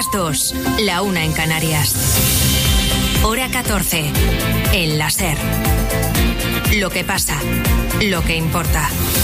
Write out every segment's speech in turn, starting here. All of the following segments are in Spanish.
las 2, la 1 en Canarias. Hora 14, en la SER. Lo que pasa, lo que importa.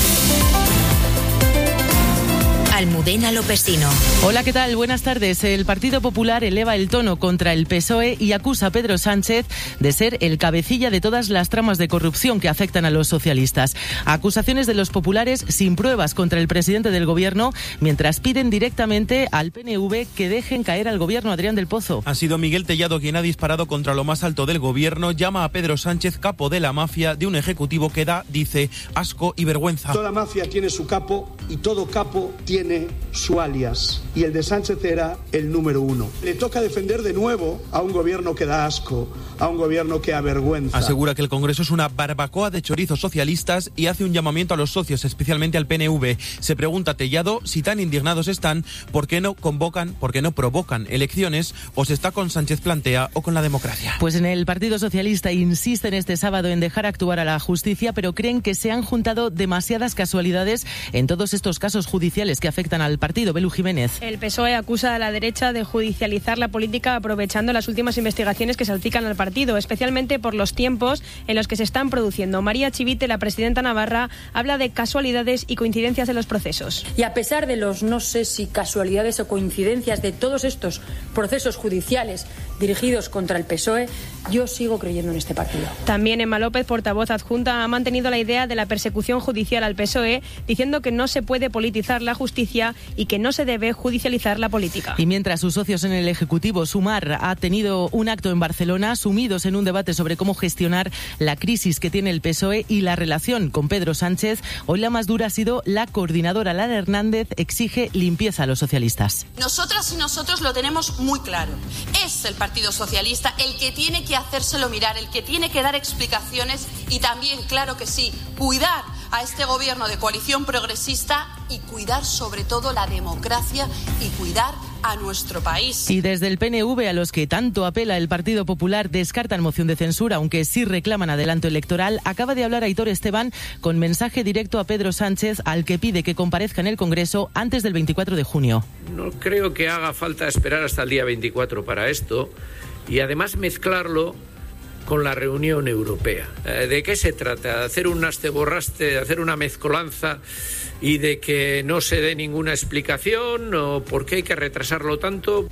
Almudena Lopesino. Hola, ¿qué tal? Buenas tardes. El Partido Popular eleva el tono contra el PSOE y acusa a Pedro Sánchez de ser el cabecilla de todas las tramas de corrupción que afectan a los socialistas. Acusaciones de los populares sin pruebas contra el presidente del gobierno, mientras piden directamente al PNV que dejen caer al gobierno. Adrián del Pozo. Ha sido Miguel Tellado quien ha disparado contra lo más alto del gobierno. Llama a Pedro Sánchez capo de la mafia de un ejecutivo que da, dice, asco y vergüenza. Toda mafia tiene su capo y todo capo tiene su alias, y el de Sánchez era el número 1. Le toca defender de nuevo a un gobierno que da asco, a un gobierno que avergüenza. Asegura que el Congreso es una barbacoa de chorizos socialistas y hace un llamamiento a los socios, especialmente al PNV. Se pregunta Tellado si tan indignados están, ¿por qué no convocan, por qué no provocan elecciones? ¿O se está con Sánchez plantea o con la democracia? Pues en el Partido Socialista insisten este sábado en dejar actuar a la justicia, pero creen que se han juntado demasiadas casualidades en todos estos casos judiciales que afectan al partido. Belu Jiménez. El PSOE acusa a la derecha de judicializar la política aprovechando las últimas investigaciones que salpican al partido, especialmente por los tiempos en los que se están produciendo. María Chivite, la presidenta navarra, habla de casualidades y coincidencias de los procesos. Y a pesar de los, no sé si casualidades o coincidencias de todos estos procesos judiciales dirigidos contra el PSOE, yo sigo creyendo en este partido. También Emma López, portavoz adjunta, ha mantenido la idea de la persecución judicial al PSOE, diciendo que no se puede politizar la justicia y que no se debe judicializar la política. Y mientras sus socios en el Ejecutivo, Sumar, ha tenido un acto en Barcelona, sumidos en un debate sobre cómo gestionar la crisis que tiene el PSOE y la relación con Pedro Sánchez, hoy la más dura ha sido la coordinadora Lara Hernández, exige limpieza a los socialistas. Nosotras y nosotros lo tenemos muy claro. Es el Partido Socialista el que tiene que hacérselo mirar, el que tiene que dar explicaciones y también, claro que sí, cuidar a este gobierno de coalición progresista y cuidar sobre todo la democracia y cuidar a nuestro país. Y desde el PNV, a los que tanto apela el Partido Popular, descartan moción de censura, aunque sí reclaman adelanto electoral. Acaba de hablar Aitor Esteban con mensaje directo a Pedro Sánchez, al que pide que comparezca en el Congreso antes del 24 de junio. No creo que haga falta esperar hasta el día 24 para esto y además mezclarlo con la reunión europea. ¿De qué se trata? ¿De hacer un asteborraste, de hacer una mezcolanza y de que no se dé ninguna explicación? ¿O por qué hay que retrasarlo tanto?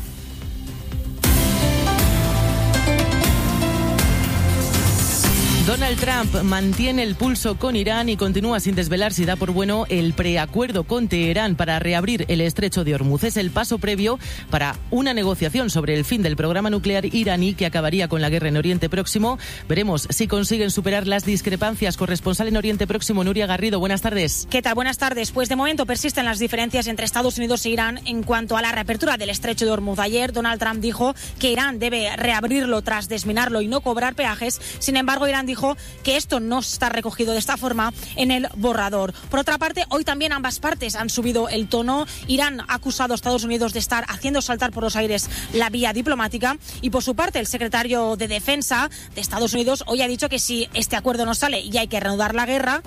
Donald Trump mantiene el pulso con Irán y continúa sin desvelar si da por bueno el preacuerdo con Teherán para reabrir el estrecho de Hormuz. Es el paso previo para una negociación sobre el fin del programa nuclear iraní que acabaría con la guerra en Oriente Próximo. Veremos si consiguen superar las discrepancias. Corresponsal en Oriente Próximo, Nuria Garrido, buenas tardes. ¿Qué tal? Buenas tardes. Pues de momento persisten las diferencias entre Estados Unidos e Irán en cuanto a la reapertura del estrecho de Hormuz. Ayer Donald Trump dijo que Irán debe reabrirlo tras desminarlo y no cobrar peajes. Sin embargo, Irán dijo que esto no está recogido de esta forma en el borrador. Por otra parte, hoy también ambas partes han subido el tono. Irán ha acusado a Estados Unidos de estar haciendo saltar por los aires la vía diplomática y por su parte el secretario de Defensa de Estados Unidos hoy ha dicho que si este acuerdo no sale y hay que reanudar la guerra,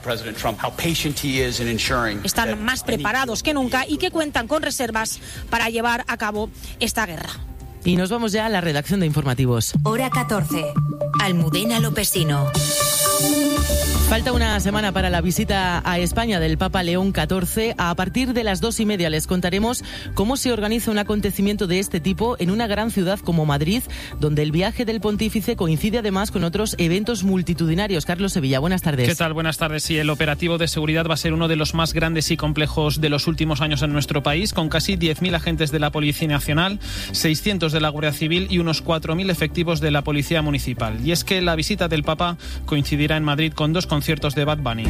están más preparados que nunca y que cuentan con reservas para llevar a cabo esta guerra. Y nos vamos ya a la redacción de informativos. Hora 14. Almudena Lopesino. Falta una semana para la visita a España del Papa León XIV. A partir de las 2:30 les contaremos cómo se organiza un acontecimiento de este tipo en una gran ciudad como Madrid, donde el viaje del pontífice coincide además con otros eventos multitudinarios. Carlos Sevilla, buenas tardes. ¿Qué tal? Buenas tardes. Sí, el operativo de seguridad va a ser uno de los más grandes y complejos de los últimos años en nuestro país, con casi 10.000 agentes de la Policía Nacional, 600 de la Guardia Civil y unos 4.000 efectivos de la Policía Municipal. Y es que la visita del Papa coincidirá en Madrid con dos conciertos de Bad Bunny.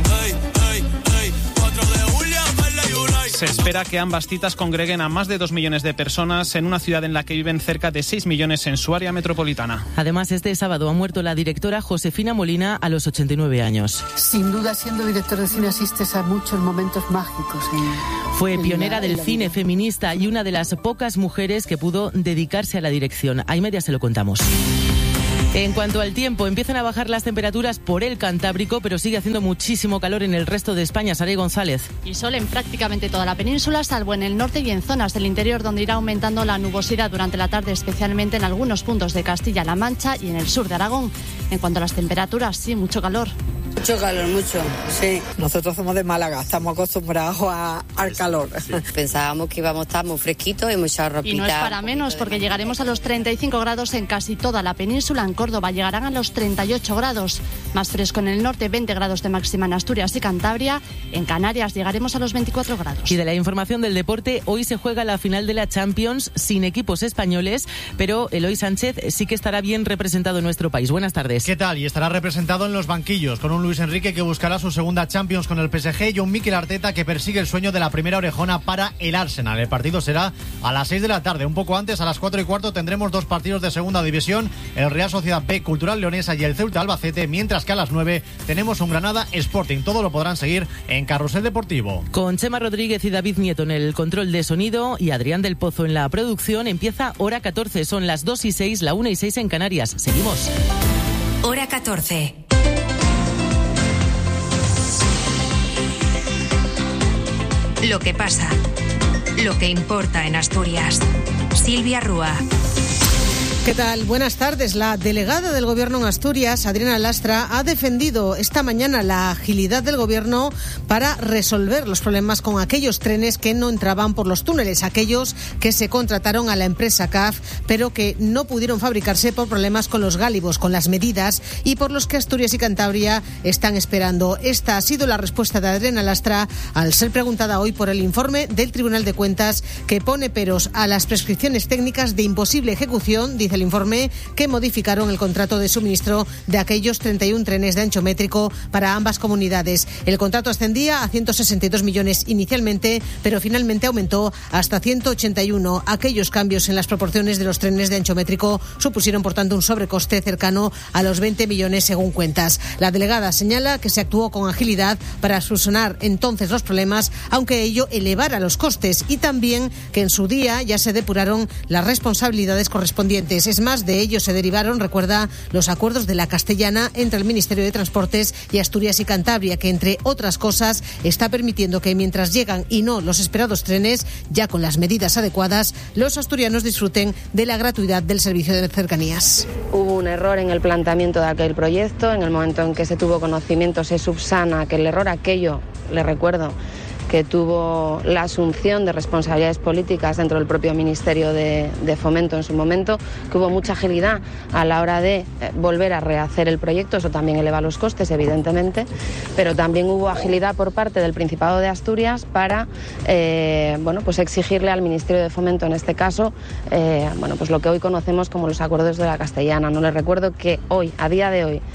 Se espera que ambas citas congreguen a más de 2 millones de personas en una ciudad en la que viven cerca de 6 millones en su área metropolitana. Además, este sábado ha muerto la directora Josefina Molina a los 89 años. Sin duda, siendo director de cine asistes a muchos momentos mágicos. Fue pionera del cine feminista y una de las pocas mujeres que pudo dedicarse a la dirección. A y media se lo contamos. En cuanto al tiempo, empiezan a bajar las temperaturas por el Cantábrico, pero sigue haciendo muchísimo calor en el resto de España. Saray González. Y sol en prácticamente toda la península, salvo en el norte y en zonas del interior, donde irá aumentando la nubosidad durante la tarde, especialmente en algunos puntos de Castilla-La Mancha y en el sur de Aragón. En cuanto a las temperaturas, sí, mucho calor. Mucho calor, mucho, sí. Nosotros somos de Málaga, estamos acostumbrados al calor. Sí. Pensábamos que íbamos a estar muy fresquitos y mucha ropita. Y no es para menos, porque llegaremos a los 35 grados en casi toda la península. En Córdoba llegarán a los 38 grados. Más fresco en el norte, 20 grados de máxima en Asturias y Cantabria. En Canarias llegaremos a los 24 grados. Y de la información del deporte, hoy se juega la final de la Champions sin equipos españoles, pero Eloy Sánchez sí que estará bien representado en nuestro país. Buenas tardes. ¿Qué tal? Y estará representado en los banquillos, con un Luis Enrique que buscará su segunda Champions con el PSG y un Mikel Arteta que persigue el sueño de la primera orejona para el Arsenal. El partido será a las 6 de la tarde. Un poco antes, a las 4:15, tendremos dos partidos de segunda división, el Real Sociedad B Cultural Leonesa y el Ceuta Albacete, mientras que a las 9 tenemos un Granada Sporting. Todo lo podrán seguir en Carrusel Deportivo. Con Chema Rodríguez y David Nieto en el control de sonido y Adrián del Pozo en la producción, empieza Hora 14. Son las 2:06, la 1:06 en Canarias. Seguimos. Hora 14. Lo que pasa, lo que importa en Asturias. Silvia Rúa. ¿Qué tal? Buenas tardes. La delegada del Gobierno en Asturias, Adriana Lastra, ha defendido esta mañana la agilidad del Gobierno para resolver los problemas con aquellos trenes que no entraban por los túneles, aquellos que se contrataron a la empresa CAF, pero que no pudieron fabricarse por problemas con los gálibos, con las medidas, y por los que Asturias y Cantabria están esperando. Esta ha sido la respuesta de Adriana Lastra al ser preguntada hoy por el informe del Tribunal de Cuentas que pone peros a las prescripciones técnicas de imposible ejecución, dice el informe, que modificaron el contrato de suministro de aquellos 31 trenes de ancho métrico para ambas comunidades. El contrato ascendía a 162 millones inicialmente, pero finalmente aumentó hasta 181. Aquellos cambios en las proporciones de los trenes de ancho métrico supusieron, por tanto, un sobrecoste cercano a los 20 millones según cuentas. La delegada señala que se actuó con agilidad para solucionar entonces los problemas, aunque ello elevara los costes, y también que en su día ya se depuraron las responsabilidades correspondientes. Es más, de ello se derivaron, recuerda, los acuerdos de la Castellana entre el Ministerio de Transportes y Asturias y Cantabria, que entre otras cosas está permitiendo que mientras llegan y no los esperados trenes, ya con las medidas adecuadas, los asturianos disfruten de la gratuidad del servicio de cercanías. Hubo un error en el planteamiento de aquel proyecto. En el momento en que se tuvo conocimiento se subsana aquel error. Aquello, le recuerdo, que tuvo la asunción de responsabilidades políticas dentro del propio Ministerio de Fomento en su momento, que hubo mucha agilidad a la hora de volver a rehacer el proyecto. Eso también eleva los costes, evidentemente, pero también hubo agilidad por parte del Principado de Asturias para pues exigirle al Ministerio de Fomento, en este caso, pues lo que hoy conocemos como los acuerdos de la Castellana. No les recuerdo que hoy, a día de hoy,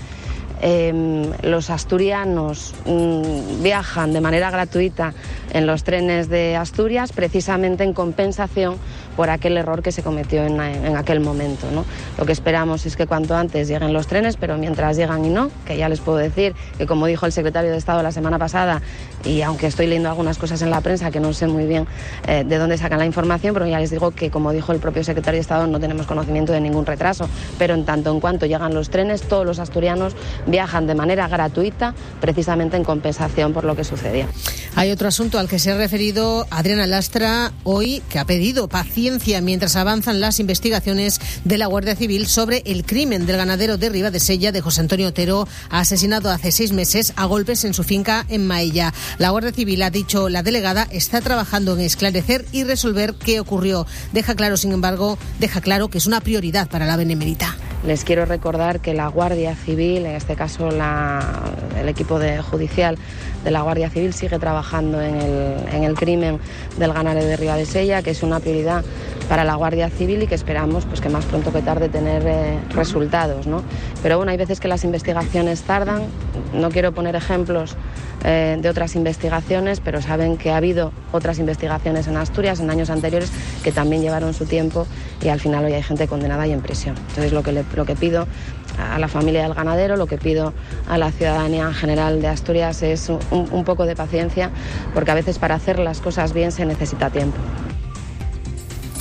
los asturianos viajan de manera gratuita en los trenes de Asturias, precisamente en compensación por aquel error que se cometió en aquel momento, ¿no? Lo que esperamos es que cuanto antes lleguen los trenes, pero mientras llegan y no, que ya les puedo decir que, como dijo el secretario de Estado la semana pasada, y aunque estoy leyendo algunas cosas en la prensa que no sé muy bien de dónde sacan la información, pero ya les digo que, como dijo el propio secretario de Estado, no tenemos conocimiento de ningún retraso, pero en tanto en cuanto llegan los trenes, todos los asturianos viajan de manera gratuita, precisamente en compensación por lo que sucedía. Hay otro asunto al que se ha referido Adriana Lastra hoy, que ha pedido paciencia mientras avanzan las investigaciones de la Guardia Civil sobre el crimen del ganadero de Ribadesella, de José Antonio Otero, asesinado hace 6 meses a golpes en su finca en Maella. La Guardia Civil, ha dicho la delegada, está trabajando en esclarecer y resolver qué ocurrió. Deja claro que es una prioridad para la Benemérita. Les quiero recordar que la Guardia Civil, en este caso el equipo judicial de la Guardia Civil, sigue trabajando en el crimen del ganadero de Ribadesella, que es una prioridad para la Guardia Civil y que esperamos pues que más pronto que tarde tener resultados, ¿no? Pero bueno, hay veces que las investigaciones tardan. No quiero poner ejemplos de otras investigaciones, pero saben que ha habido otras investigaciones en Asturias en años anteriores que también llevaron su tiempo y al final hoy hay gente condenada y en prisión. Entonces lo que pido a la familia del ganadero, lo que pido a la ciudadanía en general de Asturias es un poco de paciencia, porque a veces para hacer las cosas bien se necesita tiempo.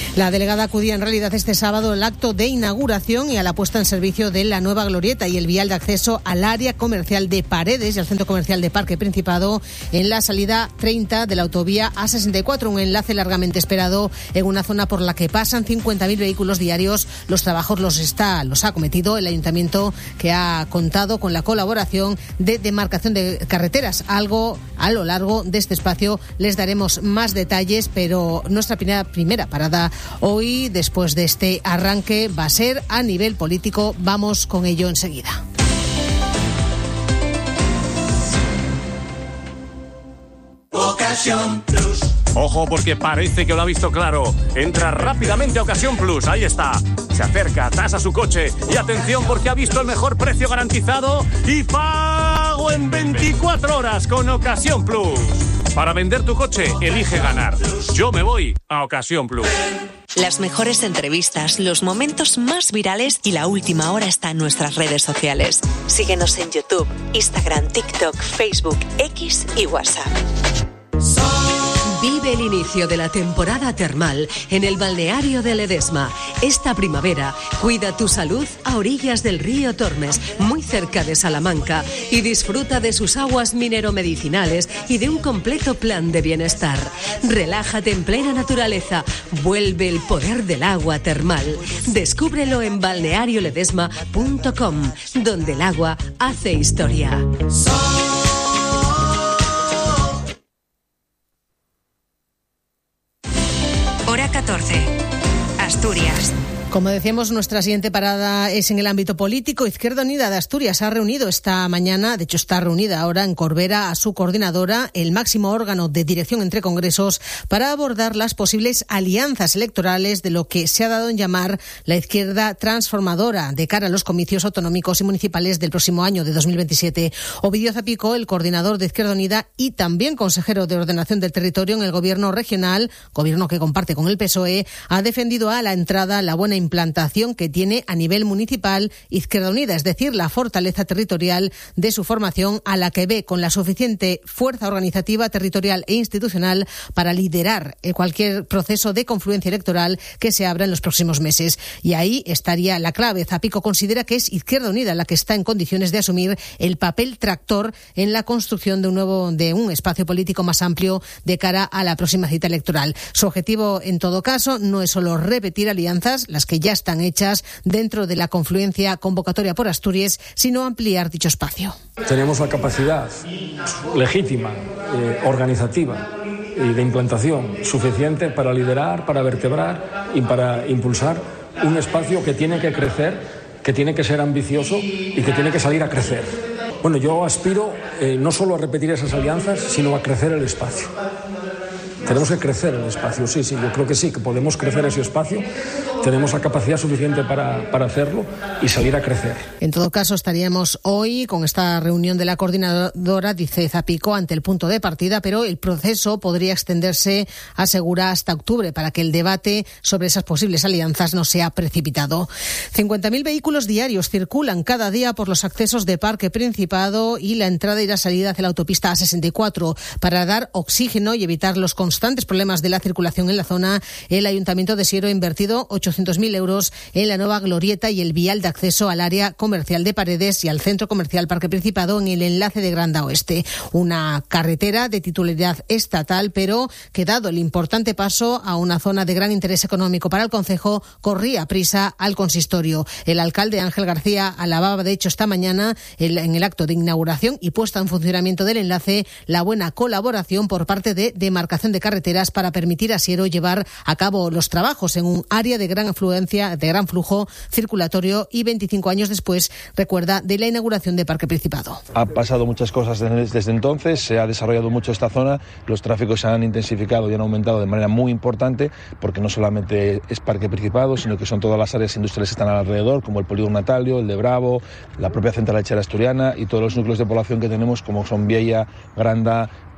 La delegada acudía en realidad este sábado al acto de inauguración y a la puesta en servicio de la nueva glorieta y el vial de acceso al área comercial de Paredes y al centro comercial de Parque Principado en la salida 30 de la autovía A64, un enlace largamente esperado en una zona por la que pasan 50.000 vehículos diarios. Los trabajos los ha acometido el ayuntamiento, que ha contado con la colaboración de demarcación de carreteras. Algo a lo largo de este espacio les daremos más detalles, pero nuestra primera parada hoy, después de este arranque, va a ser a nivel político. Vamos con ello enseguida. Ocasión Plus. Ojo, porque parece que lo ha visto claro. Entra rápidamente a Ocasión Plus, ahí está. Se acerca, tasa su coche y atención, porque ha visto el mejor precio garantizado y pago en 24 horas con Ocasión Plus. Para vender tu coche, elige ganar. Yo me voy a Ocasión Plus. Las mejores entrevistas, los momentos más virales y la última hora está en nuestras redes sociales. Síguenos en YouTube, Instagram, TikTok, Facebook, X y WhatsApp. Vive el inicio de la temporada termal en el balneario de Ledesma. Esta primavera, cuida tu salud a orillas del río Tormes, muy cerca de Salamanca, y disfruta de sus aguas mineromedicinales y de un completo plan de bienestar. Relájate en plena naturaleza. Vuelve el poder del agua termal. Descúbrelo en balnearioledesma.com, donde el agua hace historia. Hora 14. Asturias. Como decíamos, nuestra siguiente parada es en el ámbito político. Izquierda Unida de Asturias ha reunido esta mañana, de hecho está reunida ahora en Corbera, a su coordinadora, el máximo órgano de dirección entre congresos, para abordar las posibles alianzas electorales de lo que se ha dado en llamar la izquierda transformadora de cara a los comicios autonómicos y municipales del próximo año, de 2027. Ovidio Zapico, el coordinador de Izquierda Unida y también consejero de Ordenación del Territorio en el gobierno regional, gobierno que comparte con el PSOE, ha defendido a la entrada la buena implantación que tiene a nivel municipal Izquierda Unida, es decir, la fortaleza territorial de su formación, a la que ve con la suficiente fuerza organizativa, territorial e institucional para liderar cualquier proceso de confluencia electoral que se abra en los próximos meses. Y ahí estaría la clave. Zapico considera que es Izquierda Unida la que está en condiciones de asumir el papel tractor en la construcción de un espacio político más amplio de cara a la próxima cita electoral. Su objetivo, en todo caso, no es solo repetir alianzas, las que ya están hechas dentro de la confluencia convocatoria por Asturias, sino ampliar dicho espacio. Tenemos la capacidad legítima, organizativa y de implantación suficiente para liderar, para vertebrar y para impulsar un espacio que tiene que crecer, que tiene que ser ambicioso y que tiene que salir a crecer. Bueno, yo aspiro no solo a repetir esas alianzas, sino a crecer el espacio. Tenemos que crecer el espacio, sí, yo creo que sí, que podemos crecer ese espacio, tenemos la capacidad suficiente para hacerlo y salir a crecer. En todo caso, estaríamos hoy con esta reunión de la coordinadora, dice Zapico, ante el punto de partida, pero el proceso podría extenderse, asegura, hasta octubre, para que el debate sobre esas posibles alianzas no sea precipitado. 50.000 vehículos diarios circulan cada día por los accesos de Parque Principado y la entrada y la salida hacia la autopista A64. Para dar oxígeno y evitar los constantes problemas de la circulación en la zona, el Ayuntamiento de Siero ha invertido 800.000 euros en la nueva glorieta y el vial de acceso al área comercial de Paredes y al centro comercial Parque Principado en el enlace de Granda Oeste. Una carretera de titularidad estatal, pero que, dado el importante paso a una zona de gran interés económico para el concejo, corría prisa al consistorio. El alcalde Ángel García alababa, de hecho, esta mañana en el acto de inauguración y puesta en funcionamiento del enlace, la buena colaboración por parte de demarcación de carreteras para permitir a Siero llevar a cabo los trabajos en un área de gran afluencia, de gran flujo circulatorio, y 25 años después, recuerda, de la inauguración de Parque Principado. Ha pasado muchas cosas desde entonces, se ha desarrollado mucho esta zona, los tráficos se han intensificado y han aumentado de manera muy importante, porque no solamente es Parque Principado, sino que son todas las áreas industriales que están alrededor, como el Polígono Natalio, el de Bravo, la propia central lechera asturiana y todos los núcleos de población que tenemos, como son Viella, Granda,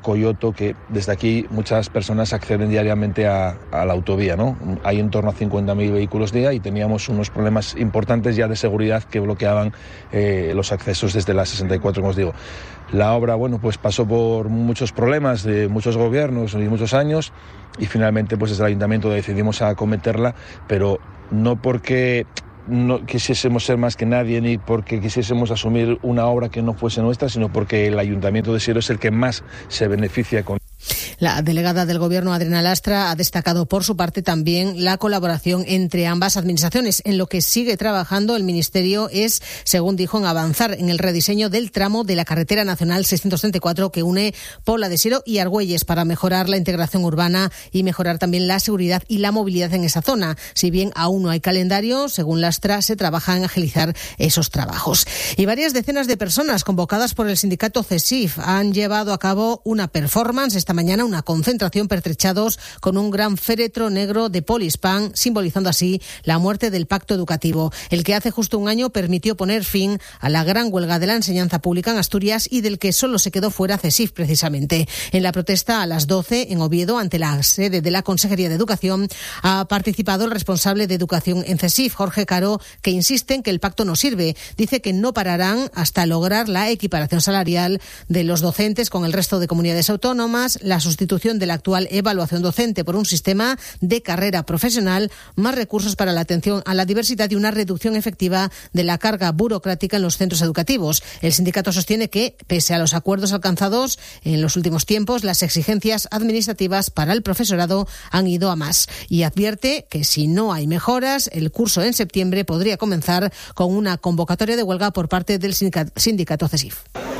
Coyoto, que desde aquí muchas personas acceden diariamente a la autovía, ¿no? Hay en torno a 50.000 vehículos día y teníamos unos problemas importantes ya de seguridad que bloqueaban los accesos desde la 64, como os digo. La obra, bueno, pues pasó por muchos problemas de muchos gobiernos y muchos años y finalmente pues desde el Ayuntamiento decidimos acometerla, pero no porque no quisiésemos ser más que nadie ni porque quisiésemos asumir una obra que no fuese nuestra, sino porque el Ayuntamiento de Siero es el que más se beneficia con. La delegada del Gobierno, Adriana Lastra, ha destacado por su parte también la colaboración entre ambas administraciones. En lo que sigue trabajando el Ministerio es, según dijo, en avanzar en el rediseño del tramo de la carretera nacional 634 que une Pobla de Siero y Argüelles para mejorar la integración urbana y mejorar también la seguridad y la movilidad en esa zona. Si bien aún no hay calendario, según Lastra, se trabaja en agilizar esos trabajos. Y varias decenas de personas convocadas por el sindicato CESIF han llevado a cabo una performance esta mañana, una concentración pertrechados con un gran féretro negro de Polispan, simbolizando así la muerte del pacto educativo. El que hace justo un año permitió poner fin a la gran huelga de la enseñanza pública en Asturias y del que solo se quedó fuera CESIF precisamente. En la protesta a las 12 en Oviedo, ante la sede de la Consejería de Educación, ha participado el responsable de Educación en CESIF, Jorge Caro, que insiste en que el pacto no sirve. Dice que no pararán hasta lograr la equiparación salarial de los docentes con el resto de comunidades autónomas, la sustitución de la actual evaluación docente por un sistema de carrera profesional, más recursos para la atención a la diversidad y una reducción efectiva de la carga burocrática en los centros educativos. El sindicato sostiene que, pese a los acuerdos alcanzados en los últimos tiempos, las exigencias administrativas para el profesorado han ido a más y advierte que si no hay mejoras, el curso en septiembre podría comenzar con una convocatoria de huelga por parte del sindicato CESIF.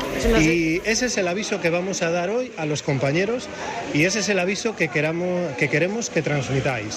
Y ese es el aviso que vamos a dar hoy a los compañeros y ese es el aviso que queremos que transmitáis.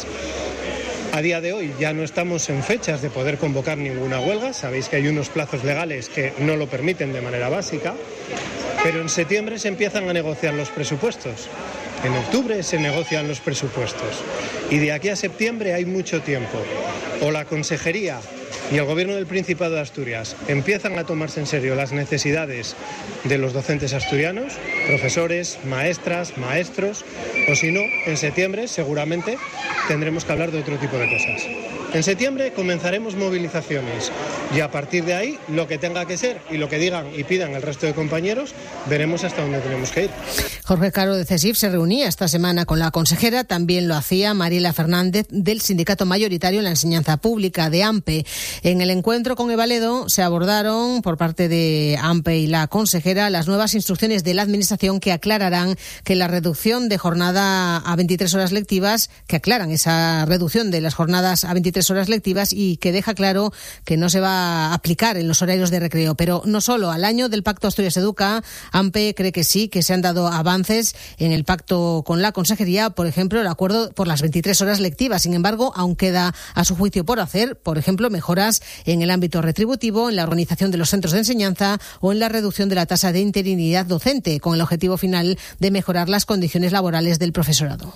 A día de hoy ya no estamos en fechas de poder convocar ninguna huelga, sabéis que hay unos plazos legales que no lo permiten de manera básica, pero en septiembre se empiezan a negociar los presupuestos, en octubre se negocian los presupuestos y de aquí a septiembre hay mucho tiempo. O la Consejería y el Gobierno del Principado de Asturias empiezan a tomarse en serio las necesidades de los docentes asturianos, profesores, maestras, maestros, o si no, en septiembre seguramente tendremos que hablar de otro tipo de cosas. En septiembre comenzaremos movilizaciones y a partir de ahí lo que tenga que ser y lo que digan y pidan el resto de compañeros, veremos hasta dónde tenemos que ir. Jorge Caro de CESIF se reunía esta semana con la consejera, también lo hacía Mariela Fernández del sindicato mayoritario en la enseñanza pública de AMPE. En el encuentro con Evaledo se abordaron por parte de AMPE y la consejera las nuevas instrucciones de la Administración que aclararán que la reducción de jornada a 23 horas lectivas, que aclaran esa reducción de las jornadas a 23 horas lectivas y que deja claro que no se va a aplicar en los horarios de recreo. Pero no solo, al año del Pacto Asturias Educa, AMPE cree que sí, que se han dado avances en el pacto con la consejería, por ejemplo, el acuerdo por las 23 horas lectivas. Sin embargo, aún queda a su juicio por hacer, por ejemplo, mejoras en el ámbito retributivo, en la organización de los centros de enseñanza o en la reducción de la tasa de interinidad docente, con el objetivo final de mejorar las condiciones laborales del profesorado.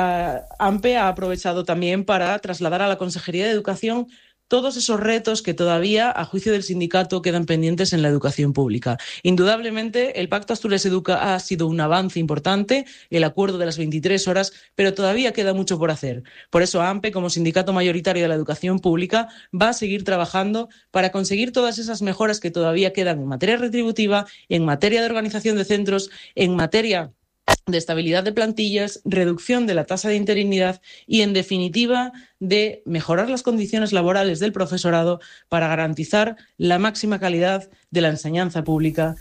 AMPE ha aprovechado también para trasladar a la Consejería de Educación todos esos retos que todavía, a juicio del sindicato, quedan pendientes en la educación pública. Indudablemente, el Pacto Asturias Educa ha sido un avance importante, el acuerdo de las 23 horas, pero todavía queda mucho por hacer. Por eso AMPE, como sindicato mayoritario de la educación pública, va a seguir trabajando para conseguir todas esas mejoras que todavía quedan en materia retributiva, en materia de organización de centros, en materia de estabilidad de plantillas, reducción de la tasa de interinidad y, en definitiva, de mejorar las condiciones laborales del profesorado para garantizar la máxima calidad de la enseñanza pública.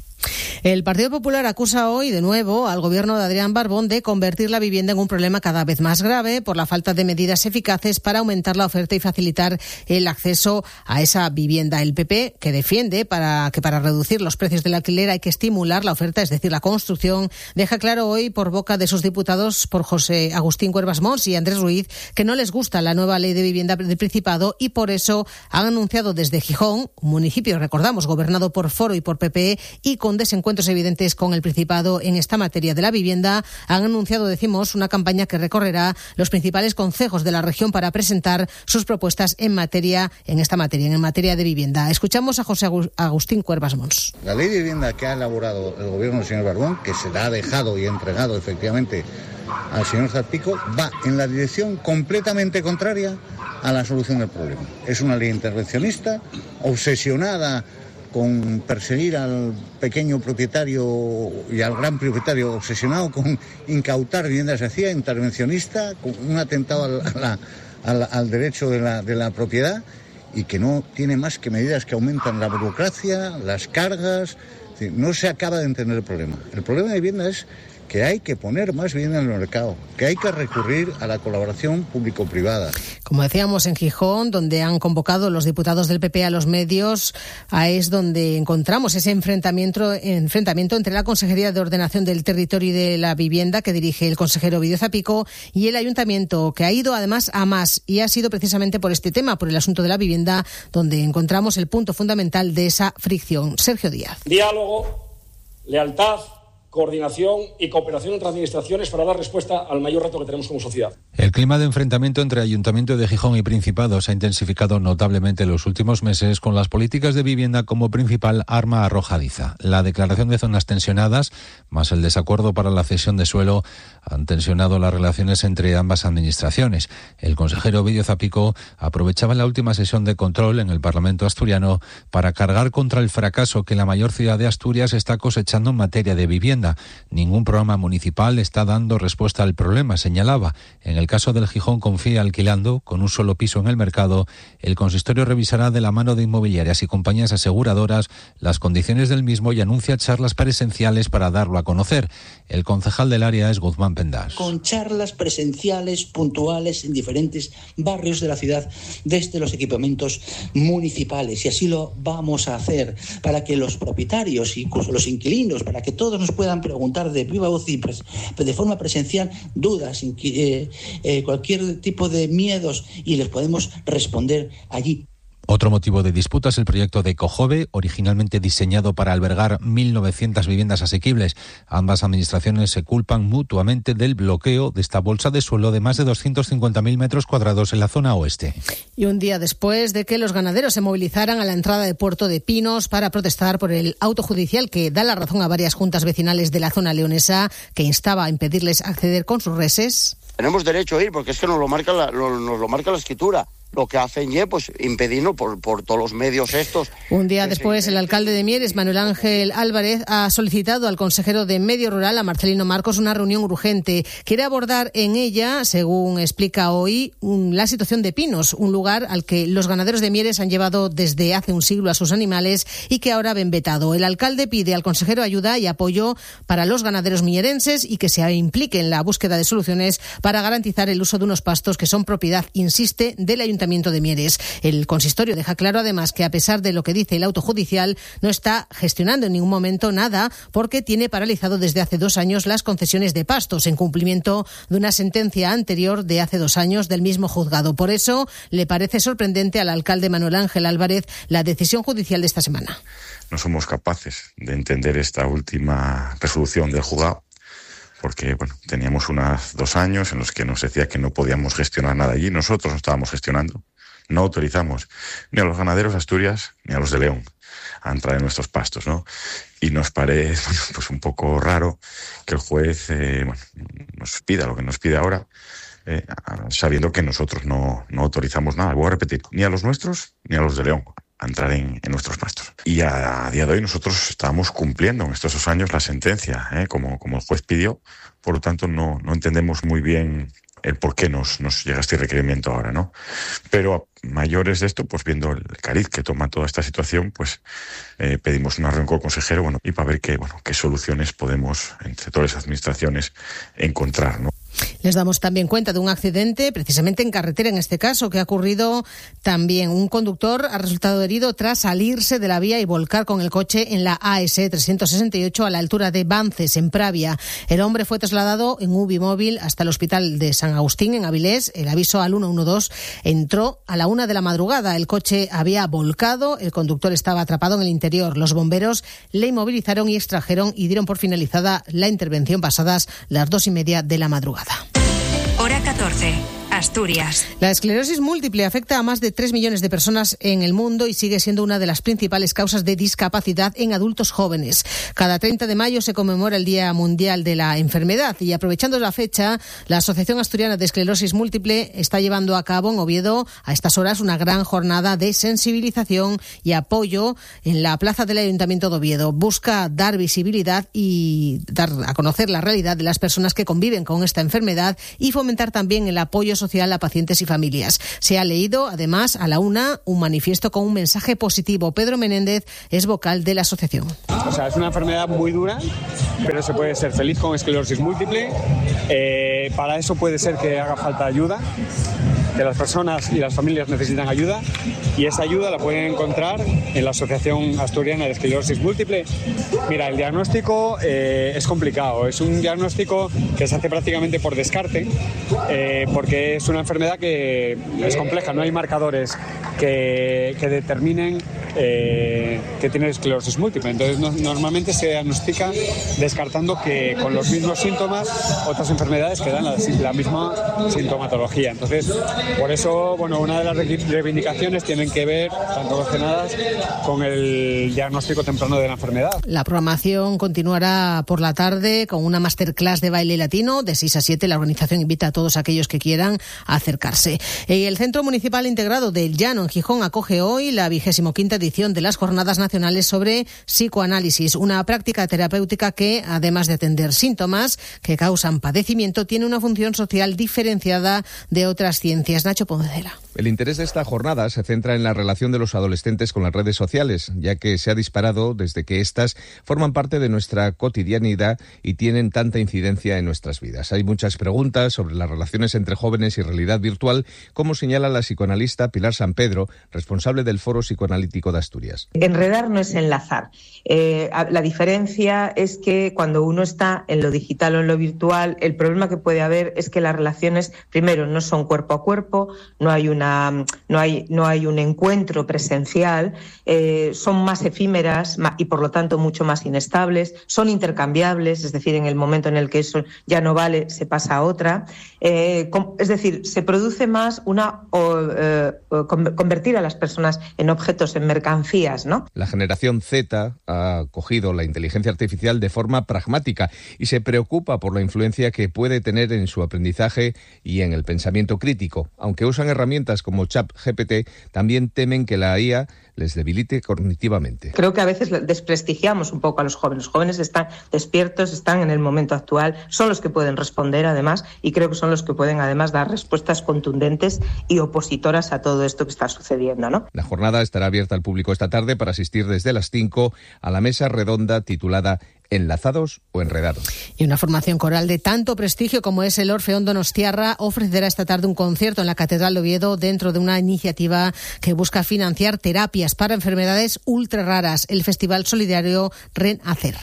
El Partido Popular acusa hoy de nuevo al gobierno de Adrián Barbón de convertir la vivienda en un problema cada vez más grave por la falta de medidas eficaces para aumentar la oferta y facilitar el acceso a esa vivienda. El PP, que defiende que para reducir los precios del alquiler hay que estimular la oferta, es decir, la construcción, deja claro hoy por boca de sus diputados, por José Agustín Cuervas Mons y Andrés Ruiz, que no les gusta la nueva ley de vivienda del Principado y por eso han anunciado desde Gijón, un municipio, recordamos, gobernado por Foro y por PP, y con desencuentros evidentes con el Principado en esta materia de la vivienda. Han anunciado, decimos, una campaña que recorrerá los principales concejos de la región para presentar sus propuestas en materia de vivienda. Escuchamos a José Agustín Cuervas Mons. La ley de vivienda que ha elaborado el gobierno del señor Barbón, que se la ha dejado y entregado efectivamente al señor Zapico, va en la dirección completamente contraria a la solución del problema. Es una ley intervencionista, obsesionada con perseguir al pequeño propietario y al gran propietario, obsesionado con incautar viviendas vacías, intervencionista, con un atentado al derecho de la propiedad, y que no tiene más que medidas que aumentan la burocracia, las cargas. Es decir, no se acaba de entender el problema. El problema de vivienda es que hay que poner más vivienda en el mercado, que hay que recurrir a la colaboración público-privada. Como decíamos, en Gijón, donde han convocado los diputados del PP a los medios, es donde encontramos ese enfrentamiento entre la Consejería de Ordenación del Territorio y de la Vivienda, que dirige el consejero Ovidio Zapico, y el Ayuntamiento, que ha ido además a más, y ha sido precisamente por este tema, por el asunto de la vivienda, donde encontramos el punto fundamental de esa fricción. Sergio Díaz. Diálogo, lealtad, coordinación y cooperación entre administraciones para dar respuesta al mayor reto que tenemos como sociedad. El clima de enfrentamiento entre Ayuntamiento de Gijón y Principado se ha intensificado notablemente en los últimos meses, con las políticas de vivienda como principal arma arrojadiza. La declaración de zonas tensionadas, más el desacuerdo para la cesión de suelo, han tensionado las relaciones entre ambas administraciones. El consejero Ovidio Zapico aprovechaba la última sesión de control en el Parlamento asturiano para cargar contra el fracaso que la mayor ciudad de Asturias está cosechando en materia de vivienda. Ningún programa municipal está dando respuesta al problema, señalaba. En el caso del Gijón Confía alquilando, con un solo piso en el mercado, el consistorio revisará de la mano de inmobiliarias y compañías aseguradoras las condiciones del mismo y anuncia charlas presenciales para darlo a conocer. El concejal del área es Guzmán Pendas. Con charlas presenciales puntuales en diferentes barrios de la ciudad desde los equipamientos municipales, y así lo vamos a hacer para que los propietarios, incluso los inquilinos, para que todos nos puedan preguntar de viva voz y de forma presencial dudas, cualquier tipo de miedos, y les podemos responder allí. Otro motivo de disputa es el proyecto de Cojove, originalmente diseñado para albergar 1.900 viviendas asequibles. Ambas administraciones se culpan mutuamente del bloqueo de esta bolsa de suelo de más de 250.000 metros cuadrados en la zona oeste. Y un día después de que los ganaderos se movilizaran a la entrada de Puerto de Pinos para protestar por el auto judicial que da la razón a varias juntas vecinales de la zona leonesa, que instaba a impedirles acceder con sus reses. Tenemos derecho a ir porque es que nos lo marca la escritura. Lo que hacen pues impedirnos por todos los medios estos. Un día después, el alcalde de Mieres, Manuel Ángel Álvarez, ha solicitado al consejero de Medio Rural, a Marcelino Marcos, una reunión urgente. Quiere abordar en ella, según explica hoy, la situación de Pinos, un lugar al que los ganaderos de Mieres han llevado desde hace un siglo a sus animales y que ahora ven vetado. El alcalde pide al consejero ayuda y apoyo para los ganaderos mierenses y que se implique en la búsqueda de soluciones para garantizar el uso de unos pastos que son propiedad, insiste, del Ayuntamiento de Mieres. El consistorio deja claro además que, a pesar de lo que dice el auto judicial, no está gestionando en ningún momento nada porque tiene paralizado desde hace 2 años las concesiones de pastos en cumplimiento de una sentencia anterior de hace 2 años del mismo juzgado. Por eso le parece sorprendente al alcalde Manuel Ángel Álvarez la decisión judicial de esta semana. No somos capaces de entender esta última resolución del juzgado, porque teníamos unos 2 años en los que nos decía que no podíamos gestionar nada allí. Nosotros no estábamos gestionando, no autorizamos ni a los ganaderos de Asturias ni a los de León a entrar en nuestros pastos, ¿no? Y nos parece un poco raro que el juez nos pida lo que nos pide ahora, sabiendo que nosotros no autorizamos nada. Voy a repetir, ni a los nuestros ni a los de León a entrar en nuestros pastos. Y a día de hoy nosotros estábamos cumpliendo en estos 2 años la sentencia, como el juez pidió. Por lo tanto, no entendemos muy bien el por qué nos llega este requerimiento ahora, ¿no? Pero a mayores de esto, viendo el cariz que toma toda esta situación, pedimos una reunión con el consejero, y para ver qué soluciones podemos, entre todas las administraciones, encontrar, ¿no? Les damos también cuenta de un accidente, precisamente en carretera en este caso, que ha ocurrido también. Un conductor ha resultado herido tras salirse de la vía y volcar con el coche en la AS 368 a la altura de Bances, en Pravia. El hombre fue trasladado en UBI móvil hasta el hospital de San Agustín, en Avilés. El aviso al 112 entró a la 1 de la madrugada. El coche había volcado, el conductor estaba atrapado en el interior. Los bomberos le inmovilizaron y extrajeron y dieron por finalizada la intervención pasadas las 2:30 de la madrugada. Hora 14. Asturias. La esclerosis múltiple afecta a más de 3 millones de personas en el mundo y sigue siendo una de las principales causas de discapacidad en adultos jóvenes. Cada 30 de mayo se conmemora el Día Mundial de la Enfermedad y, aprovechando la fecha, la Asociación Asturiana de Esclerosis Múltiple está llevando a cabo en Oviedo a estas horas una gran jornada de sensibilización y apoyo en la plaza del Ayuntamiento de Oviedo. Busca dar visibilidad y dar a conocer la realidad de las personas que conviven con esta enfermedad y fomentar también el apoyo social a pacientes y familias. Se ha leído, además, a la una, un manifiesto con un mensaje positivo. Pedro Menéndez es vocal de la asociación. O sea, es una enfermedad muy dura, pero se puede ser feliz con esclerosis múltiple. Para eso puede ser que haga falta ayuda, que las personas y las familias necesitan ayuda, y esa ayuda la pueden encontrar en la Asociación Asturiana de Esclerosis Múltiple. Mira, el diagnóstico es complicado, es un diagnóstico que se hace prácticamente por descarte, porque es una enfermedad que es compleja, no hay marcadores que determinen que tiene esclerosis múltiple. Entonces normalmente se diagnostica descartando que con los mismos síntomas otras enfermedades que dan la misma sintomatología. Entonces, por eso, bueno, una de las reivindicaciones tienen que ver, tanto relacionadas con el diagnóstico temprano de la enfermedad. La programación continuará por la tarde con una masterclass de baile latino de 6 a 7. La organización invita a todos aquellos que quieran a acercarse. El Centro Municipal Integrado del Llano, en Gijón, acoge hoy la 25ª edición de las Jornadas Nacionales sobre Psicoanálisis, una práctica terapéutica que, además de atender síntomas que causan padecimiento, tiene una función social diferenciada de otras ciencias. Nacho Poncela. El interés de esta jornada se centra en la relación de los adolescentes con las redes sociales, ya que se ha disparado desde que éstas forman parte de nuestra cotidianidad y tienen tanta incidencia en nuestras vidas. Hay muchas preguntas sobre las relaciones entre jóvenes y realidad virtual, como señala la psicoanalista Pilar San Pedro, responsable del Foro Psicoanalítico de Asturias. Enredar no es enlazar. La diferencia es que cuando uno está en lo digital o en lo virtual, el problema que puede haber es que las relaciones, primero, no son cuerpo a cuerpo, no hay un encuentro presencial, son más efímeras y por lo tanto mucho más inestables, son intercambiables, es decir, en el momento en el que eso ya no vale, se pasa a otra. Es decir, se produce más convertir a las personas en objetos, en mercancías, ¿no? La generación Z ha cogido la inteligencia artificial de forma pragmática y se preocupa por la influencia que puede tener en su aprendizaje y en el pensamiento crítico. Aunque usan herramientas como ChatGPT, también temen que la IA les debilite cognitivamente. Creo que a veces desprestigiamos un poco a los jóvenes. Los jóvenes están despiertos, están en el momento actual, son los que pueden responder además, y creo que son los que pueden además dar respuestas contundentes y opositoras a todo esto que está sucediendo, ¿no? La jornada estará abierta al público esta tarde para asistir desde las 5 a la mesa redonda titulada ¿Enlazados o enredados? Y una formación coral de tanto prestigio como es el Orfeón Donostiarra ofrecerá esta tarde un concierto en la Catedral de Oviedo dentro de una iniciativa que busca financiar terapias para enfermedades ultra raras, el Festival Solidario Renacer.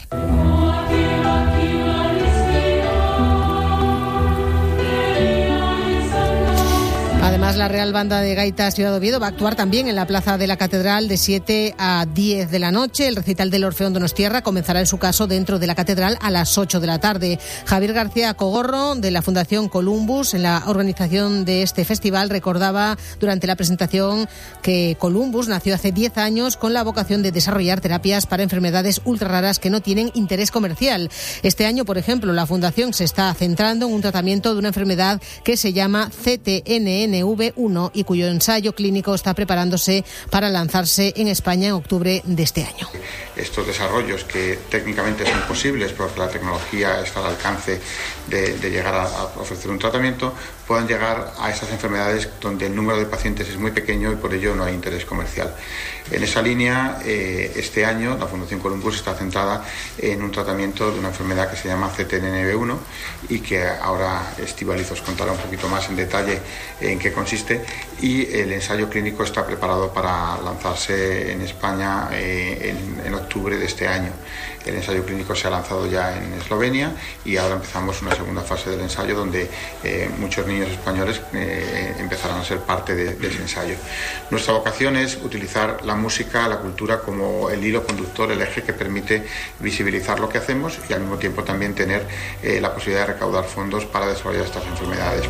Además, la Real Banda de Gaitas Ciudad de Oviedo va a actuar también en la Plaza de la Catedral de 7 a 10 de la noche. El recital del Orfeón Donostiarra comenzará en su caso dentro de la Catedral a las 8 de la tarde. Javier García Cogorro, de la Fundación Columbus, en la organización de este festival, recordaba durante la presentación que Columbus nació hace 10 años con la vocación de desarrollar terapias para enfermedades ultra raras que no tienen interés comercial. Este año, por ejemplo, la Fundación se está centrando en un tratamiento de una enfermedad que se llama CTNN1, CTNV1 y cuyo ensayo clínico está preparándose para lanzarse en España en octubre de este año. Estos desarrollos que técnicamente son posibles porque la tecnología está al alcance de llegar a ofrecer un tratamiento, puedan llegar a esas enfermedades donde el número de pacientes es muy pequeño y por ello no hay interés comercial. En esa línea, este año la Fundación Columbus está centrada en un tratamiento de una enfermedad que se llama CTNV1 y que ahora Estíbaliz os contará un poquito más en detalle en qué consiste, y el ensayo clínico está preparado para lanzarse en España en octubre de este año. El ensayo clínico se ha lanzado ya en Eslovenia y ahora empezamos una segunda fase del ensayo donde muchos niños españoles empezarán a ser parte de ese ensayo. Nuestra vocación es utilizar la música, la cultura como el hilo conductor, el eje que permite visibilizar lo que hacemos y al mismo tiempo también tener la posibilidad de recaudar fondos para desarrollar estas enfermedades.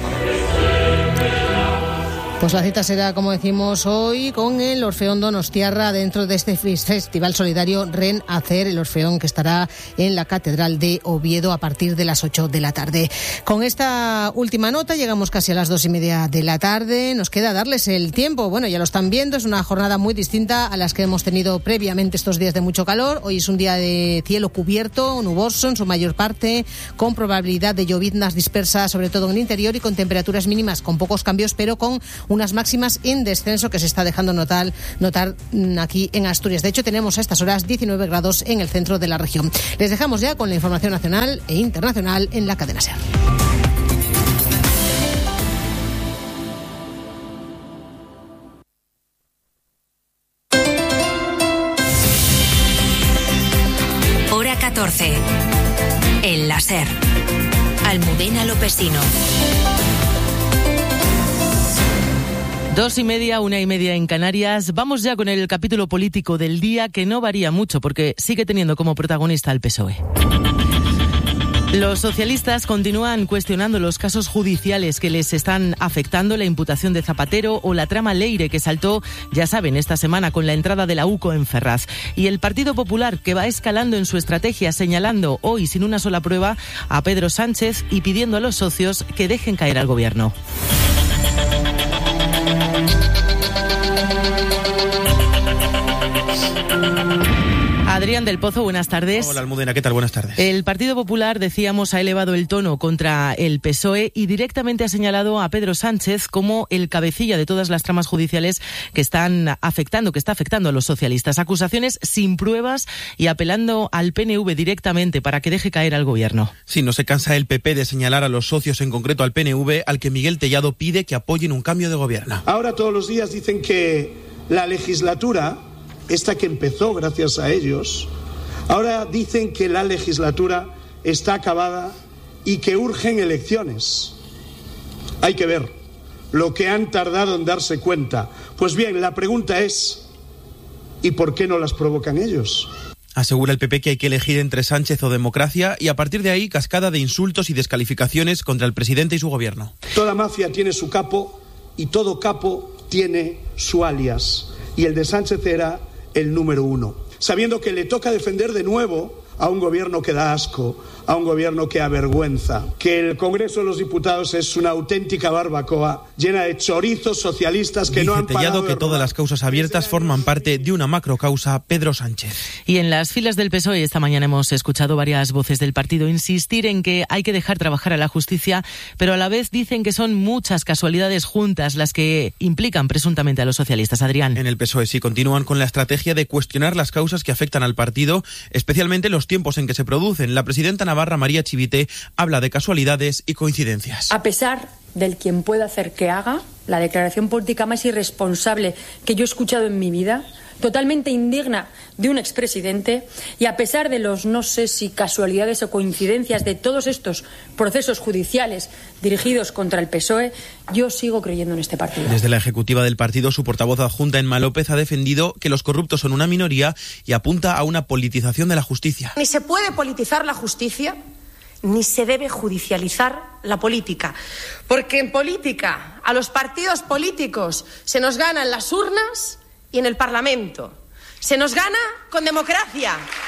Pues la cita será, como decimos hoy, con el Orfeón Donostiarra dentro de este Festival Solidario Renacer, el Orfeón que estará en la Catedral de Oviedo a partir de las 8 de la tarde. Con esta última nota llegamos casi a las 2:30 de la tarde. Nos queda darles el tiempo. Bueno, ya lo están viendo, es una jornada muy distinta a las que hemos tenido previamente estos días de mucho calor. Hoy es un día de cielo cubierto, nuboso en su mayor parte, con probabilidad de lloviznas dispersas, sobre todo en el interior, y con temperaturas mínimas con pocos cambios, pero con unas máximas en descenso que se está dejando notar aquí en Asturias. De hecho, tenemos a estas horas 19 grados en el centro de la región. Les dejamos ya con la información nacional e internacional en la cadena SER. Hora 14. En la SER. Almudena Lopesino. 2:30, 1:30 en Canarias. Vamos ya con el capítulo político del día, que no varía mucho porque sigue teniendo como protagonista al PSOE. Los socialistas continúan cuestionando los casos judiciales que les están afectando, la imputación de Zapatero o la trama Leire que saltó, ya saben, esta semana con la entrada de la UCO en Ferraz. Y el Partido Popular, que va escalando en su estrategia, señalando hoy sin una sola prueba a Pedro Sánchez y pidiendo a los socios que dejen caer al gobierno. Adrián del Pozo, buenas tardes. Hola, Almudena, ¿qué tal? Buenas tardes. El Partido Popular, decíamos, ha elevado el tono contra el PSOE y directamente ha señalado a Pedro Sánchez como el cabecilla de todas las tramas judiciales que está afectando a los socialistas. Acusaciones sin pruebas y apelando al PNV directamente para que deje caer al gobierno. Sí, no se cansa el PP de señalar a los socios, en concreto al PNV, al que Miguel Tellado pide que apoyen un cambio de gobierno. Ahora todos los días dicen que la legislatura, esta que empezó gracias a ellos, ahora dicen que la legislatura está acabada y que urgen elecciones. Hay que ver lo que han tardado en darse cuenta. Pues bien, la pregunta es, ¿y por qué no las provocan ellos? Asegura el PP que hay que elegir entre Sánchez o democracia y a partir de ahí cascada de insultos y descalificaciones contra el presidente y su gobierno. Toda mafia tiene su capo y todo capo tiene su alias. Y el de Sánchez era el número 1, sabiendo que le toca defender de nuevo a un gobierno que da asco, a un gobierno que avergüenza, que el Congreso de los Diputados es una auténtica barbacoa llena de chorizos socialistas que no han parado. Dice Tellado que todas las causas abiertas forman parte de una macrocausa Pedro Sánchez. Y en las filas del PSOE esta mañana hemos escuchado varias voces del partido insistir en que hay que dejar trabajar a la justicia, pero a la vez dicen que son muchas casualidades juntas las que implican presuntamente a los socialistas. Adrián. En el PSOE sí continúan con la estrategia de cuestionar las causas que afectan al partido, especialmente los tiempos en que se producen. La presidenta navarra, María Chivite, habla de casualidades y coincidencias. A pesar del quien pueda hacer que haga, la declaración política más irresponsable que yo he escuchado en mi vida, totalmente indigna de un expresidente, y a pesar de los no sé si casualidades o coincidencias de todos estos procesos judiciales dirigidos contra el PSOE, yo sigo creyendo en este partido. Desde la ejecutiva del partido, su portavoz adjunta, Emma López, ha defendido que los corruptos son una minoría y apunta a una politización de la justicia. Ni se puede politizar la justicia, ni se debe judicializar la política, porque en política a los partidos políticos se nos gana en las urnas y en el Parlamento. Se nos gana con democracia.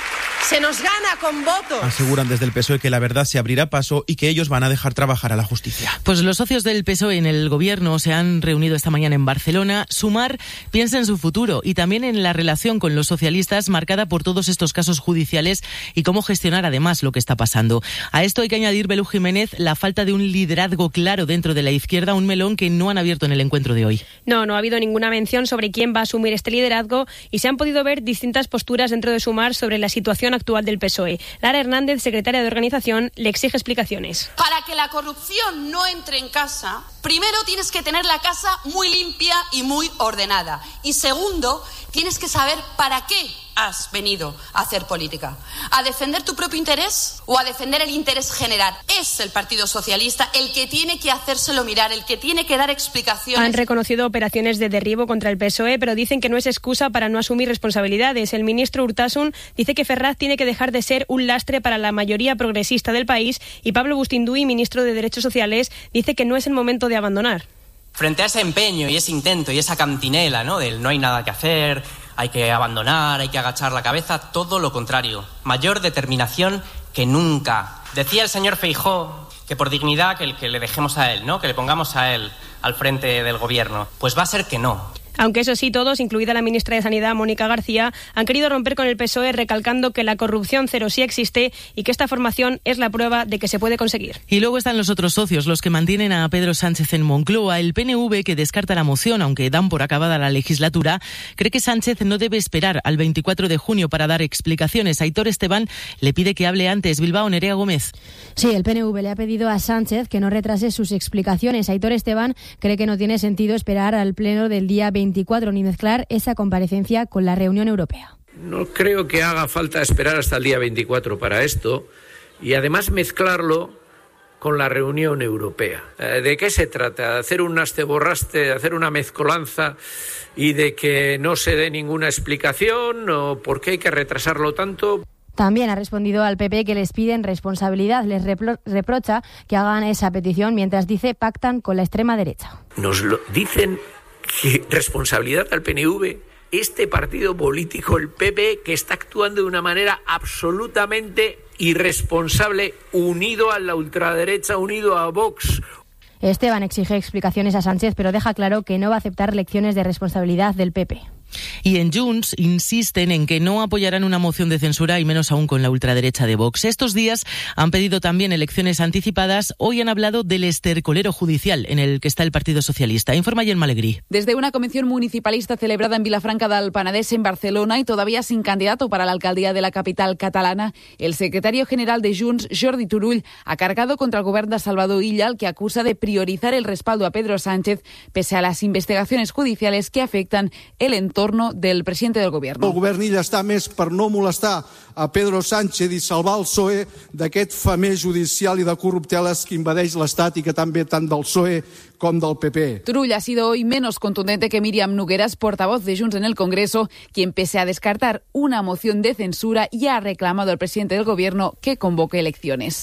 Se nos gana con votos. Aseguran desde el PSOE que la verdad se abrirá paso y que ellos van a dejar trabajar a la justicia. Pues los socios del PSOE en el gobierno se han reunido esta mañana en Barcelona. Sumar piensa en su futuro y también en la relación con los socialistas marcada por todos estos casos judiciales y cómo gestionar además lo que está pasando. A esto hay que añadir, Belú Jiménez, la falta de un liderazgo claro dentro de la izquierda, un melón que no han abierto en el encuentro de hoy. No ha habido ninguna mención sobre quién va a asumir este liderazgo y se han podido ver distintas posturas dentro de Sumar sobre la situación actual del PSOE. Lara Hernández, secretaria de organización, le exige explicaciones. Para que la corrupción no entre en casa, primero tienes que tener la casa muy limpia y muy ordenada. Y segundo, tienes que saber para qué has venido a hacer política. ¿A defender tu propio interés o a defender el interés general? Es el Partido Socialista el que tiene que hacérselo mirar, el que tiene que dar explicaciones. Han reconocido operaciones de derribo contra el PSOE, pero dicen que no es excusa para no asumir responsabilidades. El ministro Urtasun dice que Ferraz tiene que dejar de ser un lastre para la mayoría progresista del país y Pablo Bustinduy, ministro de Derechos Sociales, dice que no es el momento de abandonar. Frente a ese empeño y ese intento y esa cantinela, ¿no?, del no hay nada que hacer, hay que abandonar, hay que agachar la cabeza, todo lo contrario. Mayor determinación que nunca. Decía el señor Feijóo que por dignidad que le dejemos a él, ¿no?, que le pongamos a él al frente del gobierno. Pues va a ser que no. Aunque eso sí, todos, incluida la ministra de Sanidad, Mónica García, han querido romper con el PSOE recalcando que la corrupción cero sí existe y que esta formación es la prueba de que se puede conseguir. Y luego están los otros socios, los que mantienen a Pedro Sánchez en Moncloa. El PNV, que descarta la moción, aunque dan por acabada la legislatura, cree que Sánchez no debe esperar al 24 de junio para dar explicaciones. Aitor Esteban le pide que hable antes. Bilbao, Nerea Gómez. Sí, el PNV le ha pedido a Sánchez que no retrase sus explicaciones. Aitor Esteban cree que no tiene sentido esperar al pleno del día 24 ni mezclar esa comparecencia con la reunión europea. No creo que haga falta esperar hasta el día 24 para esto y además mezclarlo con la reunión europea. ¿De qué se trata? ¿De hacer un asteborraste, de hacer una mezcolanza y de que no se dé ninguna explicación o por qué hay que retrasarlo tanto? También ha respondido al PP que les piden responsabilidad, les reprocha que hagan esa petición mientras dice pactan con la extrema derecha. Nos lo dicen que responsabilidad al PNV, este partido político, el PP, que está actuando de una manera absolutamente irresponsable, unido a la ultraderecha, unido a Vox. Esteban exige explicaciones a Sánchez, pero deja claro que no va a aceptar lecciones de responsabilidad del PP. Y en Junts insisten en que no apoyarán una moción de censura y menos aún con la ultraderecha de Vox. Estos días han pedido también elecciones anticipadas. Hoy han hablado del estercolero judicial en el que está el Partido Socialista. Informa Gemma Alegrí. Desde una convención municipalista celebrada en Vilafranca del Penedès, en Barcelona, y todavía sin candidato para la alcaldía de la capital catalana, el secretario general de Junts, Jordi Turull, ha cargado contra el gobierno de Salvador Illa, al que acusa de priorizar el respaldo a Pedro Sánchez pese a las investigaciones judiciales que afectan el entorno del presidente del gobierno. El govern Illa està més per no molestar a Pedro Sánchez i salvar el PSOE d'aquest famés judicial i de corrupteles que invadeix l'Estat i que també tant del PSOE com del PP. Turull ha sido hoy menos contundente que Míriam Nogueras, portavoz de Junts en el Congreso, quien pese a descartar una moción de censura ya ha reclamado al presidente del gobierno que convoque elecciones.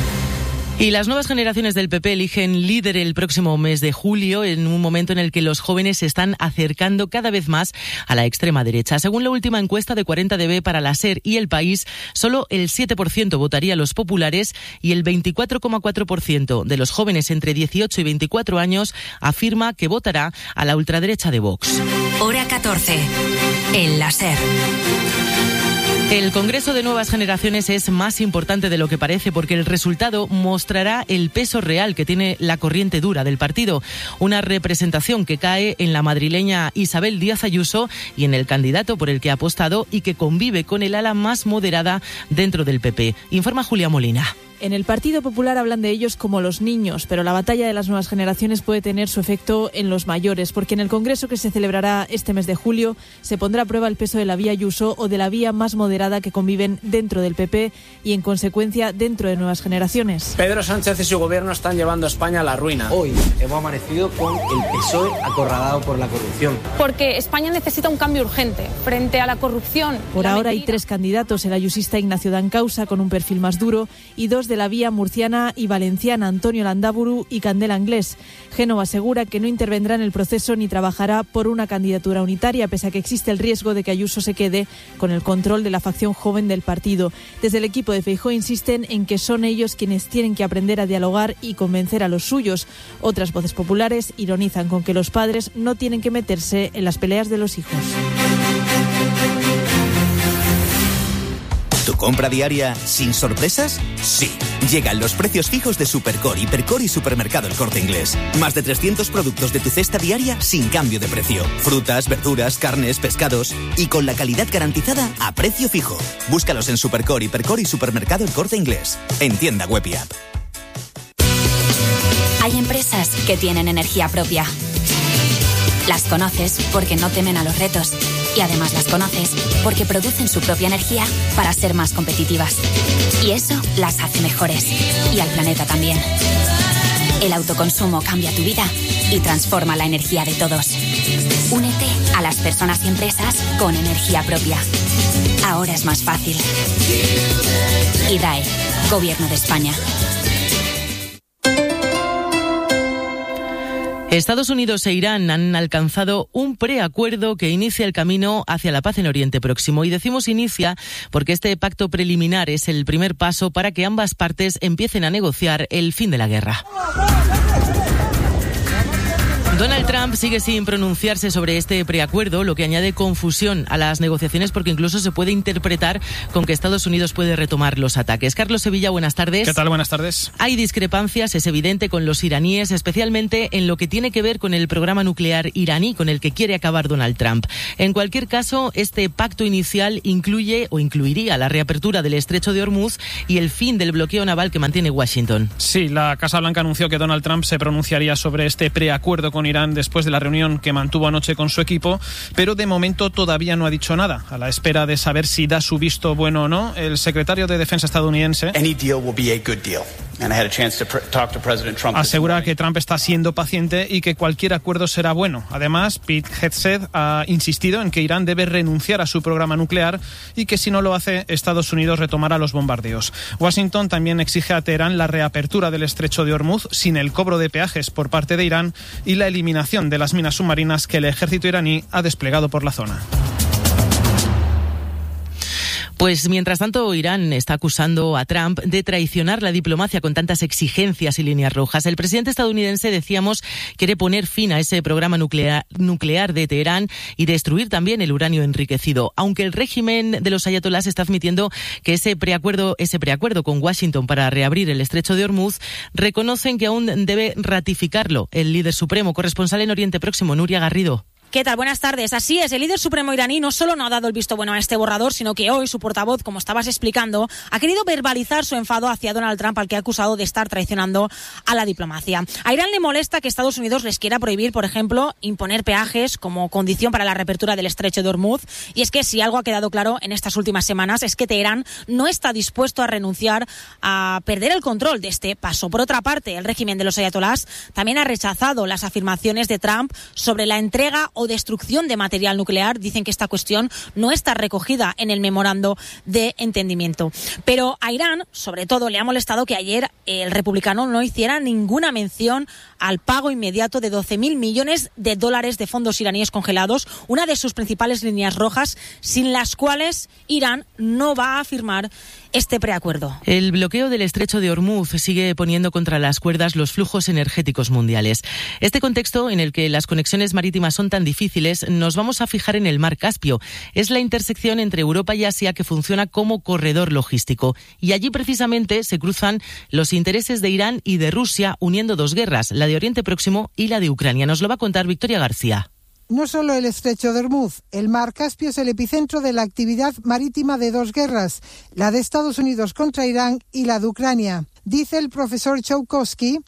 Y las nuevas generaciones del PP eligen líder el próximo mes de julio, en un momento en el que los jóvenes se están acercando cada vez más a la extrema derecha. Según la última encuesta de 40DB para la SER y El País, solo el 7% votaría a los populares y el 24,4% de los jóvenes entre 18 y 24 años afirma que votará a la ultraderecha de Vox. Hora 14, en la SER. El Congreso de Nuevas Generaciones es más importante de lo que parece porque el resultado mostrará el peso real que tiene la corriente dura del partido. Una representación que cae en la madrileña Isabel Díaz Ayuso y en el candidato por el que ha apostado y que convive con el ala más moderada dentro del PP. Informa Julia Molina. En el Partido Popular hablan de ellos como los niños, pero la batalla de las nuevas generaciones puede tener su efecto en los mayores, porque en el Congreso que se celebrará este mes de julio se pondrá a prueba el peso de la vía Ayuso o de la vía más moderada que conviven dentro del PP y, en consecuencia, dentro de nuevas generaciones. Pedro Sánchez y su gobierno están llevando a España a la ruina. Hoy hemos amanecido con el PSOE acorralado por la corrupción. Porque España necesita un cambio urgente frente a la corrupción. Por ahora hay 3 candidatos, el ayusista Ignacio Dancausa, con un perfil más duro, y 2 de la vía murciana y valenciana, Antonio Landaburu y Candela Anglés. Génova asegura que no intervendrá en el proceso ni trabajará por una candidatura unitaria, pese a que existe el riesgo de que Ayuso se quede con el control de la facción joven del partido. Desde el equipo de Feijóo insisten en que son ellos quienes tienen que aprender a dialogar y convencer a los suyos. Otras voces populares ironizan con que los padres no tienen que meterse en las peleas de los hijos. ¿Tu compra diaria sin sorpresas? Sí. Llegan los precios fijos de Supercore, Hipercore y Supermercado El Corte Inglés. Más de 300 productos de tu cesta diaria sin cambio de precio. Frutas, verduras, carnes, pescados y con la calidad garantizada a precio fijo. Búscalos en Supercore, Hipercore y Supermercado El Corte Inglés. En tienda web y app. Hay empresas que tienen energía propia. Las conoces porque no temen a los retos. Y además las conoces porque producen su propia energía para ser más competitivas. Y eso las hace mejores. Y al planeta también. El autoconsumo cambia tu vida y transforma la energía de todos. Únete a las personas y empresas con energía propia. Ahora es más fácil. IDAE, Gobierno de España. Estados Unidos e Irán han alcanzado un preacuerdo que inicia el camino hacia la paz en Oriente Próximo. Y decimos inicia porque este pacto preliminar es el primer paso para que ambas partes empiecen a negociar el fin de la guerra. Donald Trump sigue sin pronunciarse sobre este preacuerdo, lo que añade confusión a las negociaciones porque incluso se puede interpretar con que Estados Unidos puede retomar los ataques. Carlos Sevilla, buenas tardes. ¿Qué tal? Buenas tardes. Hay discrepancias, es evidente, con los iraníes, especialmente en lo que tiene que ver con el programa nuclear iraní con el que quiere acabar Donald Trump. En cualquier caso, este pacto inicial incluye o incluiría la reapertura del estrecho de Hormuz y el fin del bloqueo naval que mantiene Washington. Sí, la Casa Blanca anunció que Donald Trump se pronunciaría sobre este preacuerdo con Irán después de la reunión que mantuvo anoche con su equipo, pero de momento todavía no ha dicho nada. A la espera de saber si da su visto bueno o no, el secretario de Defensa estadounidense asegura que Trump está siendo paciente y que cualquier acuerdo será bueno. Además, Pete Hegseth ha insistido en que Irán debe renunciar a su programa nuclear y que si no lo hace, Estados Unidos retomará los bombardeos. Washington también exige a Teherán la reapertura del estrecho de Hormuz sin el cobro de peajes por parte de Irán y la eliminación de las minas submarinas que el ejército iraní ha desplegado por la zona. Pues mientras tanto, Irán está acusando a Trump de traicionar la diplomacia con tantas exigencias y líneas rojas. El presidente estadounidense, decíamos, quiere poner fin a ese programa nuclear de Teherán y destruir también el uranio enriquecido. Aunque el régimen de los ayatolás está admitiendo que ese preacuerdo con Washington para reabrir el estrecho de Hormuz, reconocen que aún debe ratificarlo el líder supremo. Corresponsal en Oriente Próximo, Nuria Garrido. ¿Qué tal? Buenas tardes. Así es, el líder supremo iraní no solo no ha dado el visto bueno a este borrador, sino que hoy su portavoz, como estabas explicando, ha querido verbalizar su enfado hacia Donald Trump, al que ha acusado de estar traicionando a la diplomacia. A Irán le molesta que Estados Unidos les quiera prohibir, por ejemplo, imponer peajes como condición para la reapertura del estrecho de Hormuz. Y es que si algo ha quedado claro en estas últimas semanas es que Teherán no está dispuesto a renunciar a perder el control de este paso. Por otra parte, el régimen de los ayatolás también ha rechazado las afirmaciones de Trump sobre la entrega o destrucción de material nuclear. Dicen que esta cuestión no está recogida en el memorando de entendimiento. Pero a Irán, sobre todo, le ha molestado que ayer el republicano no hiciera ninguna mención al pago inmediato de 12.000 millones de dólares de fondos iraníes congelados, una de sus principales líneas rojas, sin las cuales Irán no va a firmar este preacuerdo. El bloqueo del estrecho de Hormuz sigue poniendo contra las cuerdas los flujos energéticos mundiales. Este contexto en el que las conexiones marítimas son tan difíciles, nos vamos a fijar en el mar Caspio. Es la intersección entre Europa y Asia que funciona como corredor logístico. Y allí precisamente se cruzan los intereses de Irán y de Rusia, uniendo dos guerras, la de Oriente Próximo y la de Ucrania. Nos lo va a contar Victoria García. No solo el estrecho de Hormuz, el mar Caspio es el epicentro de la actividad marítima de dos guerras, la de Estados Unidos contra Irán y la de Ucrania. Dice el profesor Chowkowski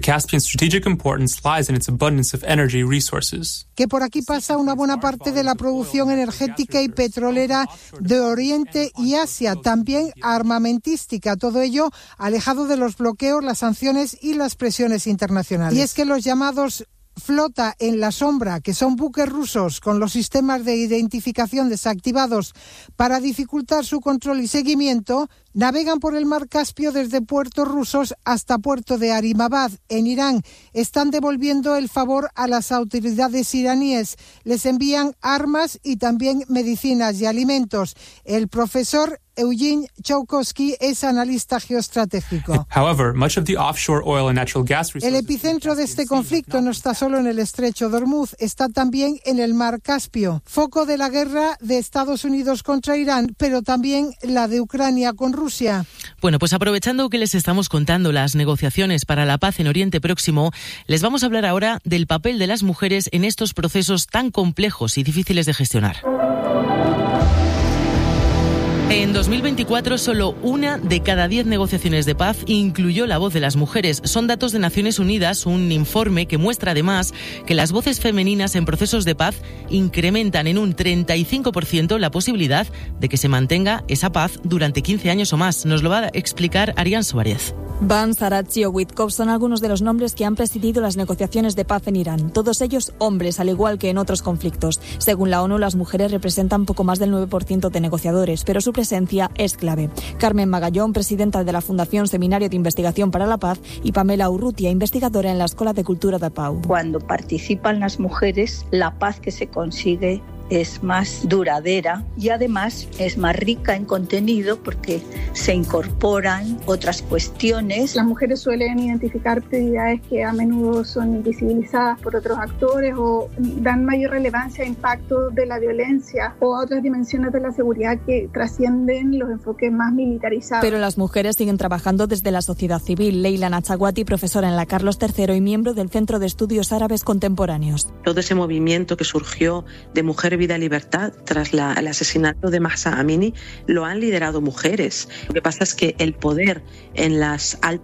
que por aquí pasa una buena parte de la producción energética y petrolera de Oriente y Asia, también armamentística, todo ello alejado de los bloqueos, las sanciones y las presiones internacionales. Y es que los llamados flota en la sombra, que son buques rusos con los sistemas de identificación desactivados para dificultar su control y seguimiento, navegan por el mar Caspio desde puertos rusos hasta puerto de Arimabad, en Irán. Están devolviendo el favor a las autoridades iraníes. Les envían armas y también medicinas y alimentos. El profesor Eugene Chowkowski es analista geoestratégico. El epicentro de este conflicto no está solo en el estrecho de Hormuz, está también en el mar Caspio, foco de la guerra de Estados Unidos contra Irán, pero también la de Ucrania con Rusia. Bueno, pues aprovechando que les estamos contando las negociaciones para la paz en Oriente Próximo, les vamos a hablar ahora del papel de las mujeres en estos procesos tan complejos y difíciles de gestionar. En 2024, solo 1 de cada 10 negociaciones de paz incluyó la voz de las mujeres. Son datos de Naciones Unidas, un informe que muestra además que las voces femeninas en procesos de paz incrementan en un 35% la posibilidad de que se mantenga esa paz durante 15 años o más. Nos lo va a explicar Ariane Suárez. Ban, Saratchi o Witkov son algunos de los nombres que han presidido las negociaciones de paz en Irán. Todos ellos hombres, al igual que en otros conflictos. Según la ONU, las mujeres representan poco más del 9% de negociadores, pero su presencia es clave. Carmen Magallón, presidenta de la Fundación Seminario de Investigación para la Paz, y Pamela Urrutia, investigadora en la Escuela de Cultura de Pau. Cuando participan las mujeres, la paz que se consigue es más duradera y además es más rica en contenido porque se incorporan otras cuestiones. Las mujeres suelen identificar prioridades que a menudo son invisibilizadas por otros actores o dan mayor relevancia a impactos de la violencia o a otras dimensiones de la seguridad que trascienden los enfoques más militarizados. Pero las mujeres siguen trabajando desde la sociedad civil. Leila Nachaguati, profesora en la Carlos III y miembro del Centro de Estudios Árabes Contemporáneos. Todo ese movimiento que surgió de Mujer, Vida, Libertad tras el asesinato de Mahsa Amini lo han liderado mujeres. Lo que pasa es que el poder en las altas